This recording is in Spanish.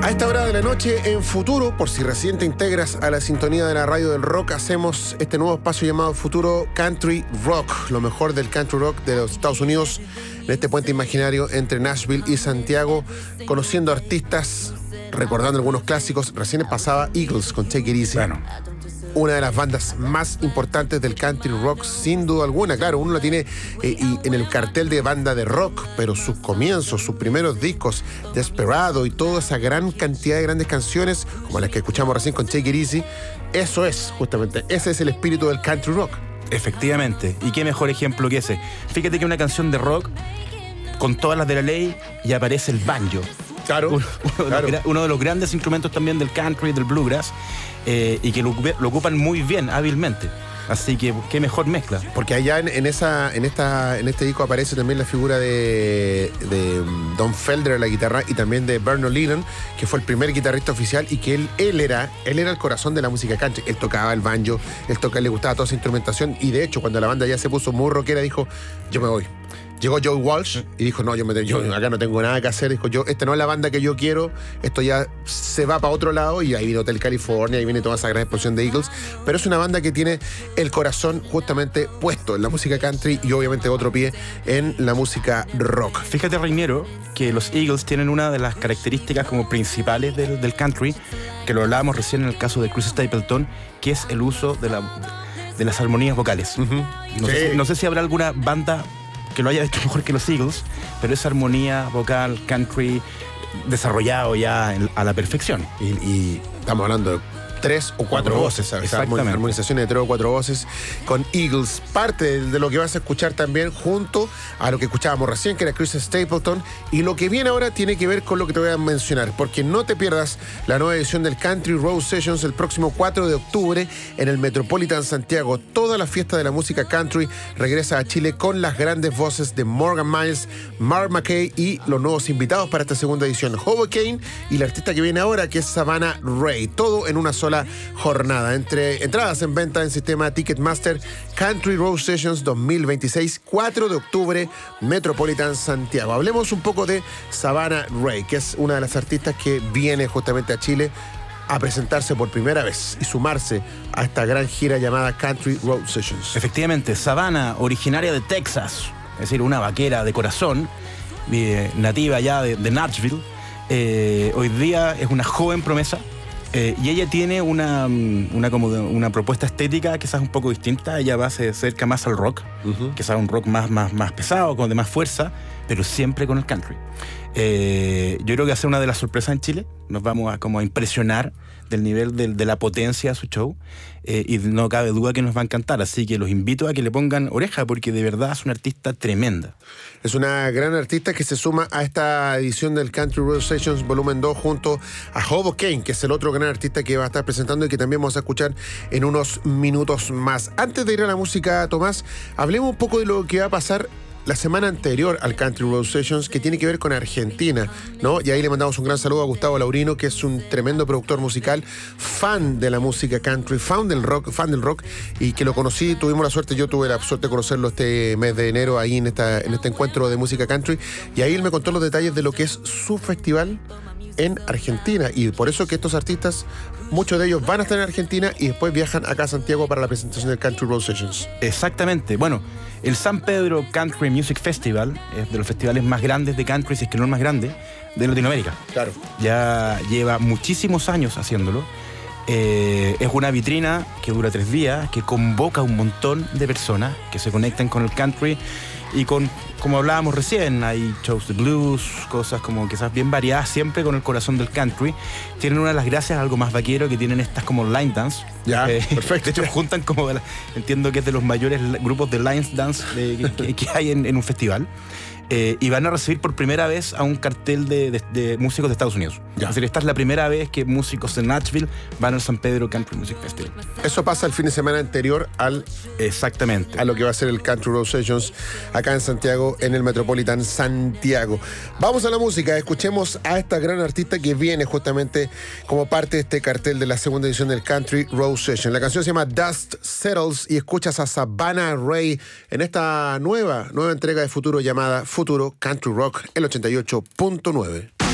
A esta hora de la noche en Futuro, por si recién te integras a la sintonía de la radio del rock, hacemos este nuevo espacio llamado Futuro Country Rock, lo mejor del country rock de los Estados Unidos, en este puente imaginario entre Nashville y Santiago, conociendo artistas, recordando algunos clásicos. Recién pasaba Eagles con Take It Easy. Bueno, una de las bandas más importantes del country rock, sin duda alguna. Claro, uno la tiene en el cartel de banda de rock, pero sus comienzos, sus primeros discos, Desperado y toda esa gran cantidad de grandes canciones, como las que escuchamos recién con Take It Easy, eso es, justamente, ese es el espíritu del country rock. efectivamente. ¿Y qué mejor ejemplo que ese? Fíjate que una canción de rock, con todas las de la ley, y aparece el banjo. Claro, Uno de los grandes instrumentos también del country, del bluegrass, y que lo ocupan muy bien, hábilmente. Así que qué mejor mezcla. Porque allá en este disco aparece también la figura de Don Felder a la guitarra y también de Vernon Lennon, que fue el primer guitarrista oficial y que él era el corazón de la música country. Él tocaba el banjo, le gustaba toda esa instrumentación y de hecho cuando la banda ya se puso muy rockera dijo, yo me voy. Llegó Joe Walsh y dijo, no, yo acá no tengo nada que hacer. Dijo, esta no es la banda que yo quiero, esto ya se va para otro lado. Y ahí viene Hotel California, ahí viene toda esa gran explosión de Eagles. Pero es una banda que tiene el corazón justamente puesto en la música country y obviamente otro pie en la música rock. Fíjate, Reinero, que los Eagles tienen una de las características como principales del country, que lo hablábamos recién en el caso de Chris Stapleton, que es el uso de las armonías vocales. Uh-huh. No sé si habrá alguna banda que lo haya hecho mejor que los Eagles, pero esa armonía vocal country desarrollado ya a la perfección. Y estamos hablando de 3 o 4 voces, ¿sabes? Armonizaciones de 3 o 4 voces con Eagles. Parte de lo que vas a escuchar también junto a lo que escuchábamos recién, que era Chris Stapleton. Y lo que viene ahora tiene que ver con lo que te voy a mencionar, porque no te pierdas la nueva edición del Country Road Sessions el próximo 4 de octubre en el Metropolitan Santiago. Toda la fiesta de la música country regresa a Chile con las grandes voces de Morgan Miles, Mark McKay y los nuevos invitados para esta segunda edición, Hoboken y la artista que viene ahora, que es Savannah Ray. Todo en una sola jornada. Entre entradas en venta en sistema Ticketmaster. Country Road Sessions 2026, 4 de octubre, Metropolitan Santiago. Hablemos un poco de Savannah Ray, que es una de las artistas que viene justamente a Chile a presentarse por primera vez y sumarse a esta gran gira llamada Country Road Sessions. Efectivamente, Savannah, originaria de Texas, es decir, una vaquera de corazón, nativa ya de Nashville, hoy día es una joven promesa. Y ella tiene una propuesta estética quizás un poco distinta. Ella se acerca más al rock, quizás un rock más pesado, con de más fuerza, pero siempre con el country. Yo creo que va a ser una de las sorpresas en Chile. Nos vamos a impresionar del nivel de la potencia de su show, y no cabe duda que nos va a encantar. Así que los invito a que le pongan oreja, porque de verdad es una artista tremenda. Es una gran artista que se suma a esta edición del Country Road Sessions Volumen 2 junto a Hoboken, que es el otro gran artista que va a estar presentando y que también vamos a escuchar en unos minutos más. Antes de ir a la música, Tomás, hablemos un poco de lo que va a pasar la semana anterior al Country Road Sessions, que tiene que ver con Argentina, ¿no? Y ahí le mandamos un gran saludo a Gustavo Laurino, que es un tremendo productor musical, fan de la música country, fan del rock, y que lo conocí, yo tuve la suerte de conocerlo este mes de enero ahí en este encuentro de música country, y ahí él me contó los detalles de lo que es su festival en Argentina, y por eso que estos artistas, muchos de ellos van a estar en Argentina y después viajan acá a Santiago para la presentación del Country Road Sessions. Exactamente. Bueno, el San Pedro Country Music Festival es de los festivales más grandes de country, si es que no el más grande, de Latinoamérica. Claro. Ya lleva muchísimos años haciéndolo. Es una vitrina que dura 3 días, que convoca a un montón de personas que se conectan con el country y como hablábamos recién, hay shows de blues, cosas como quizás bien variadas, siempre con el corazón del country. Tienen una de las gracias, algo más vaquero, que tienen estas como line dance. Ya, perfecto. De hecho, juntan como, entiendo que es de los mayores grupos de line dance que hay en un festival. Y van a recibir por primera vez a un cartel de músicos de Estados Unidos. Ya. Es decir, esta es la primera vez que músicos de Nashville van al San Pedro Country Music Festival. Eso pasa el fin de semana anterior Exactamente. a lo que va a ser el Country Road Sessions acá en Santiago, en el Metropolitan Santiago. Vamos a la música, escuchemos a esta gran artista que viene justamente como parte de este cartel de la segunda edición del Country Road Sessions. La canción se llama Dust Settles y escuchas a Savannah Ray en esta nueva entrega de Futuro llamada Futuro Country Rock, el 88.9.